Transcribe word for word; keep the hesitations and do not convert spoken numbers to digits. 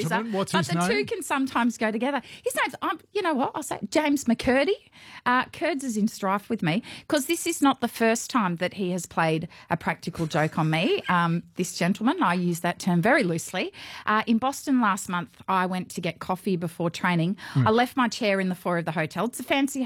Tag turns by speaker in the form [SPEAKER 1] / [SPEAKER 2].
[SPEAKER 1] gentleman. What's
[SPEAKER 2] but
[SPEAKER 1] his
[SPEAKER 2] the
[SPEAKER 1] name?
[SPEAKER 2] two can sometimes go together. His name's, um, you know what, I'll say James McCurdy. Uh, Curds is in strife with me because this is not the first time that he has played a practical joke on me. Um, this gentleman, I use that term very loosely. Uh, in Boston last month, I went to get coffee before training.
[SPEAKER 1] Mm.
[SPEAKER 2] I left my chair in the foyer of the hotel. It's a fancy